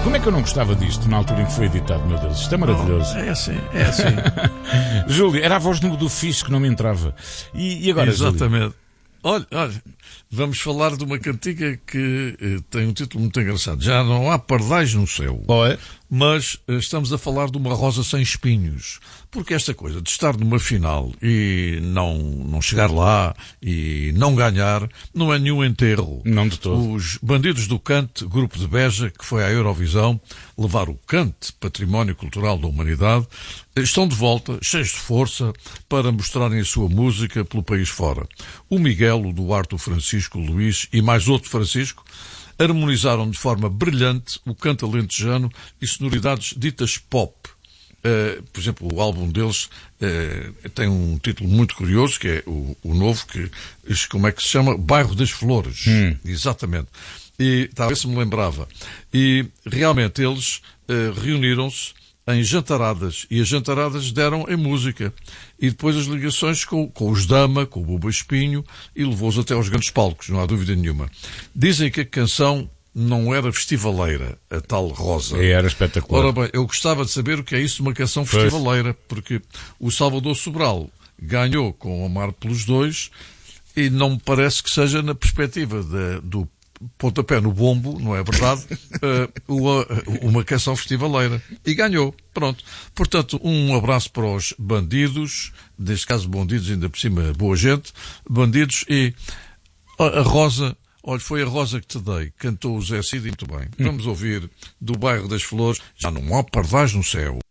Como é que eu não gostava disto na altura em que foi editado, meu Deus? Isto é maravilhoso. É assim, é assim. Júlio, era a voz do fixe que não me entrava. E agora, Exatamente. Júlio? Olha, vamos falar de uma cantiga que tem um título muito engraçado. Já não há pardais no céu. Olha. Mas estamos a falar de uma rosa sem espinhos. Porque esta coisa de estar numa final e não chegar lá e não ganhar, não é nenhum enterro. Não de todo. Os Bandidos do Cante, grupo de Beja, que foi à Eurovisão levar o cante, património cultural da humanidade, estão de volta, cheios de força, para mostrarem a sua música pelo país fora. O Miguel, o Duarte, o Francisco, o Luís e mais outro Francisco harmonizaram de forma brilhante o canto alentejano e sonoridades ditas pop. Por exemplo, o álbum deles tem um título muito curioso, que é o novo, como é que se chama? Bairro das Flores. Exatamente. E talvez se me lembrava. E realmente eles reuniram-se em jantaradas, e as jantaradas deram em música. E depois as ligações com os Dama, com o Buba Espinho, e levou-os até aos grandes palcos, não há dúvida nenhuma. Dizem que a canção não era festivaleira, a tal Rosa. Era espetacular. Ora bem, eu gostava de saber o que é isso de uma canção festivaleira, porque o Salvador Sobral ganhou com Amar pelos Dois, e não me parece que seja na perspectiva do pontapé no bombo, não é verdade? Uma canção festivaleira. E ganhou. Pronto. Portanto, um abraço para os bandidos, neste caso bandidos ainda por cima, boa gente, bandidos, e a Rosa, olha, foi a Rosa que te dei, cantou o Zé Cid muito bem. Vamos ouvir do Bairro das Flores, já não há pardais no céu.